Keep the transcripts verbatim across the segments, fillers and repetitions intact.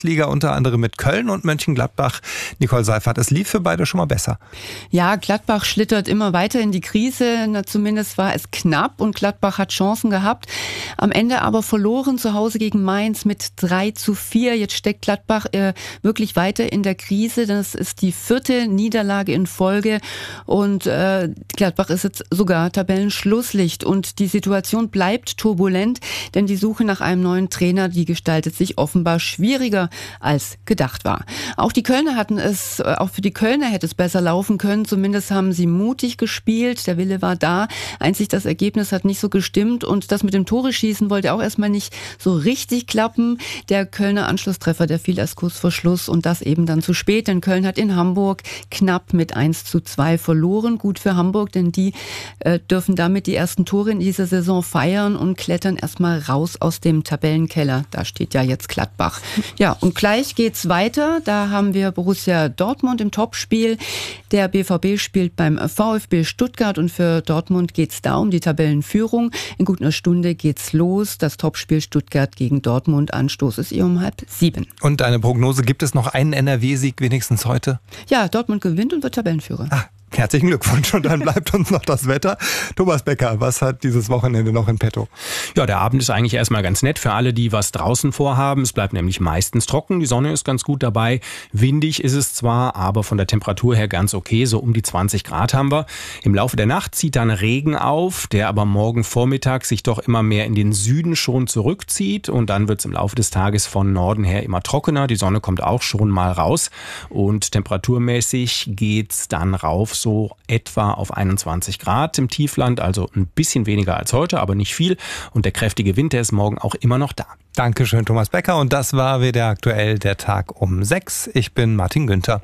Erstliga, unter anderem mit Köln und Mönchengladbach. Nicole Seifert, es lief für beide schon mal besser. Ja, Gladbach schlittert immer weiter in die Krise. Na, zumindest war es knapp und Gladbach hat Chancen gehabt. Am Ende aber verloren zu Hause gegen Mainz mit drei zu vier. Jetzt steckt Gladbach äh, wirklich weiter in der Krise. Das ist die vierte Niederlage in Folge und äh, Gladbach ist jetzt sogar Tabellenschlusslicht und die Situation bleibt turbulent, denn die Suche nach einem neuen Trainer, die gestaltet sich offenbar schwieriger als gedacht war. Auch die Kölner hatten es, auch für die Kölner hätte es besser laufen können. Zumindest haben sie mutig gespielt. Der Wille war da. Einzig das Ergebnis hat nicht so gestimmt und das mit dem Tore-Schießen wollte auch erstmal nicht so richtig klappen. Der Kölner Anschlusstreffer, der fiel erst kurz vor Schluss und das eben dann zu spät, denn Köln hat in Hamburg knapp mit eins zu zwei verloren. Gut für Hamburg, denn die äh, dürfen damit die ersten Tore in dieser Saison feiern und klettern erstmal raus aus dem Tabellenkeller. Da steht ja jetzt Gladbach. Ja, und gleich geht's weiter. Da haben wir Borussia Dortmund im Topspiel. Der B V B spielt beim VfB Stuttgart und für Dortmund geht's da um die Tabellenführung. In gut einer Stunde geht's los. Das Topspiel Stuttgart gegen Dortmund. Anstoß ist eh um halb sieben. Und eine Prognose, gibt es noch einen N R W-Sieg wenigstens heute? Ja, Dortmund gewinnt und wird Tabellenführer. Ah. Herzlichen Glückwunsch und dann bleibt uns noch das Wetter. Thomas Becker, was hat dieses Wochenende noch in petto? Ja, der Abend ist eigentlich erstmal ganz nett für alle, die was draußen vorhaben. Es bleibt nämlich meistens trocken, die Sonne ist ganz gut dabei. Windig ist es zwar, aber von der Temperatur her ganz okay, so um die zwanzig Grad haben wir. Im Laufe der Nacht zieht dann Regen auf, der aber morgen Vormittag sich doch immer mehr in den Süden schon zurückzieht und dann wird es im Laufe des Tages von Norden her immer trockener. Die Sonne kommt auch schon mal raus und temperaturmäßig geht's dann rauf so etwa auf einundzwanzig Grad im Tiefland, also ein bisschen weniger als heute, aber nicht viel. Und der kräftige Wind, der ist morgen auch immer noch da. Dankeschön, Thomas Becker. Und das war wieder aktuell der Tag um sechs. Ich bin Martin Günther.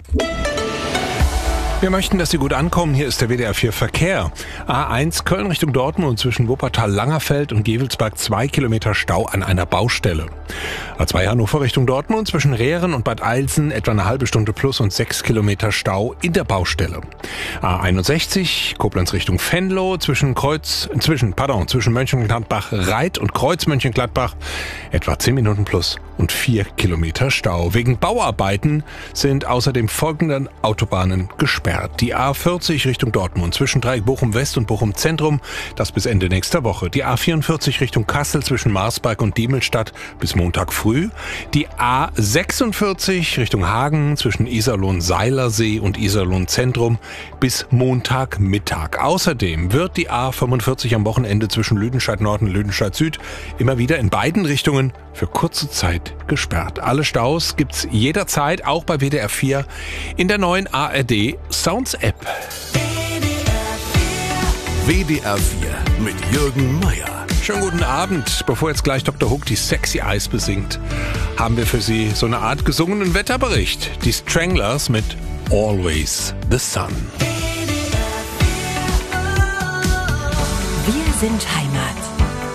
Wir möchten, dass Sie gut ankommen. Hier ist der W D R vier Verkehr. A eins Köln Richtung Dortmund zwischen Wuppertal-Langerfeld und Gevelsberg zwei Kilometer Stau an einer Baustelle. A zwei Hannover Richtung Dortmund zwischen Rehren und Bad Eilsen etwa eine halbe Stunde plus und sechs Kilometer Stau in der Baustelle. A einundsechzig Koblenz Richtung Venlo zwischen Kreuz, zwischen, pardon, zwischen Mönchengladbach-Reit und Kreuz-Mönchengladbach etwa zehn Minuten plus und vier Kilometer Stau. Wegen Bauarbeiten sind außerdem folgende Autobahnen gesperrt. Die A vierzig Richtung Dortmund zwischen Dreieck Bochum West und Bochum Zentrum, das bis Ende nächster Woche. Die A vierundvierzig Richtung Kassel zwischen Marsberg und Diemelstadt bis Montag früh. Die A sechsundvierzig Richtung Hagen zwischen Iserlohn-Seilersee und Iserlohn-Zentrum bis Montagmittag. Außerdem wird die A fünfundvierzig am Wochenende zwischen Lüdenscheid Nord und Lüdenscheid Süd immer wieder in beiden Richtungen für kurze Zeit gesperrt. Alle Staus gibt's jederzeit, auch bei W D R vier, in der neuen A R D Sounds App. W D R vier mit Jürgen Meier. Schönen guten Abend. Bevor jetzt gleich Doktor Hook die Sexy Eyes besingt, haben wir für Sie so eine Art gesungenen Wetterbericht. Die Stranglers mit Always the Sun. Wir sind Heimat.